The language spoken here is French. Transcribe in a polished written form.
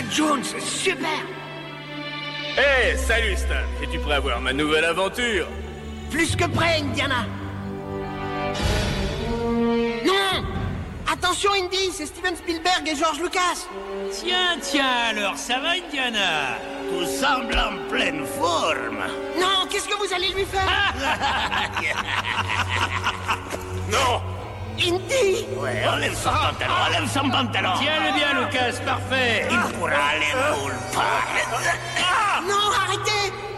Jones, super! Hey, salut Stan. Es-tu prêt à voir ma nouvelle aventure? Plus que prêt, Indiana! Non! Attention, Indy, c'est Steven Spielberg et George Lucas! Tiens, alors, ça va, Indiana? Tout semble en pleine forme. Non, qu'est-ce que vous allez lui faire? Non! Indy! Ouais, enlève son pantalon. Tiens-le bien, Lucas, parfait. Il pourra aller nulle part. Non, arrêtez!